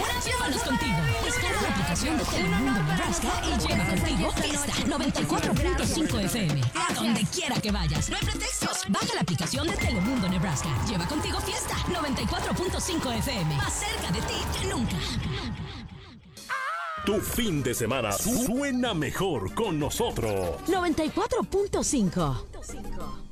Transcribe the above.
Llévanos contigo. Descarga la aplicación de Telemundo Nebraska y lleva contigo Fiesta 94.5 FM. A donde quiera que vayas. No hay pretextos. Baja la aplicación de Telemundo Nebraska. Lleva contigo Fiesta 94.5 FM. Más cerca de ti que nunca. Tu fin de semana suena mejor con nosotros. 94.5.